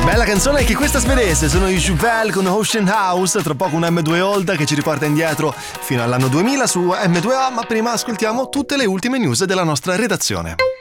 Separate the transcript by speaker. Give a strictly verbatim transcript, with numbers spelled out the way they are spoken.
Speaker 1: Bella canzone anche questa svedese, sono i Juvel con Ocean House, tra poco un emme due Old che ci riporta indietro fino all'anno duemila su emme due o, ma prima ascoltiamo tutte le ultime news della nostra redazione.